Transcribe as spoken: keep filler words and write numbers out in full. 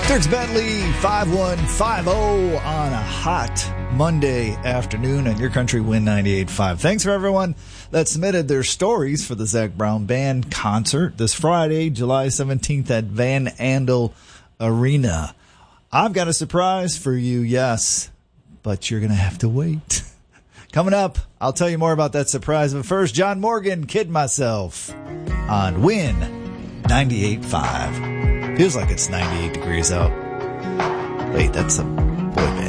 Dierks Bentley, five one five zero on a hot Monday afternoon on Your Country Win ninety-eight point five. Thanks for everyone that submitted their stories for the Zac Brown Band concert this Friday, July seventeenth at Van Andel Arena. I've got a surprise for you, yes, but you're going to have to wait. Coming up, I'll tell you more about that surprise. But first, John Morgan, Kid Myself on Win ninety-eight point five. Feels like it's ninety-eight degrees out. Wait, that's a boy band.